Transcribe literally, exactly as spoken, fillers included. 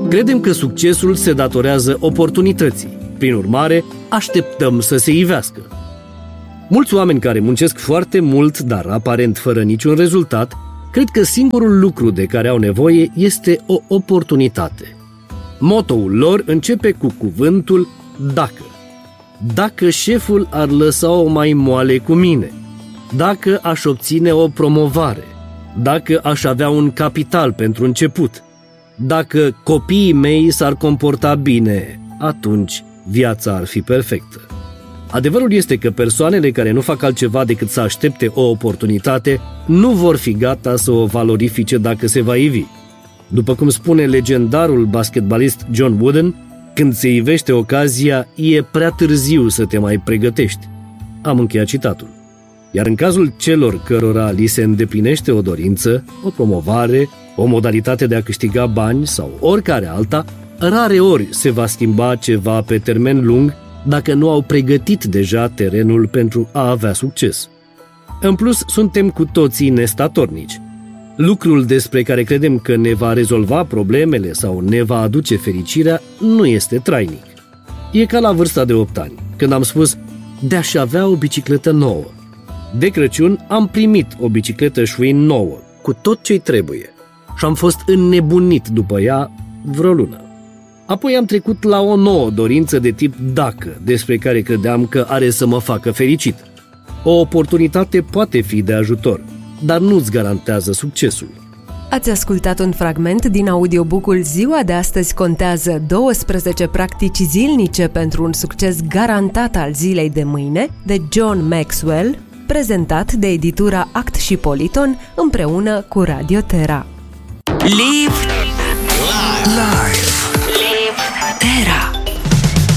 Credem că succesul se datorează oportunității. Prin urmare, așteptăm să se ivească. Mulți oameni care muncesc foarte mult, dar aparent fără niciun rezultat, cred că singurul lucru de care au nevoie este o oportunitate. Motoul lor începe cu cuvântul dacă. Dacă șeful ar lăsa-o mai moale cu mine, dacă aș obține o promovare, dacă aș avea un capital pentru început, dacă copiii mei s-ar comporta bine, atunci viața ar fi perfectă. Adevărul este că persoanele care nu fac altceva decât să aștepte o oportunitate nu vor fi gata să o valorifice dacă se va ivi. După cum spune legendarul basketbalist John Wooden, când se ivește ocazia, e prea târziu să te mai pregătești. Am încheiat citatul. Iar în cazul celor cărora li se îndeplinește o dorință, o promovare, o modalitate de a câștiga bani sau oricare alta, rare ori se va schimba ceva pe termen lung dacă nu au pregătit deja terenul pentru a avea succes. În plus, suntem cu toții nestatornici. Lucrul despre care credem că ne va rezolva problemele sau ne va aduce fericirea nu este trainic. E ca la vârsta de opt ani, când am spus de-aș avea o bicicletă nouă. De Crăciun am primit o bicicletă Schwinn nouă, cu tot ce-i trebuie, și am fost înnebunit după ea vreo lună. Apoi am trecut la o nouă dorință de tip dacă, despre care credeam că are să mă facă fericit. O oportunitate poate fi de ajutor, dar nu-ți garantează succesul. Ați ascultat un fragment din audiobook-ul Ziua de astăzi contează douăsprezece practici zilnice pentru un succes garantat al zilei de mâine, de John Maxwell, prezentat de editura Act și Politon împreună cu Radio Terra. Live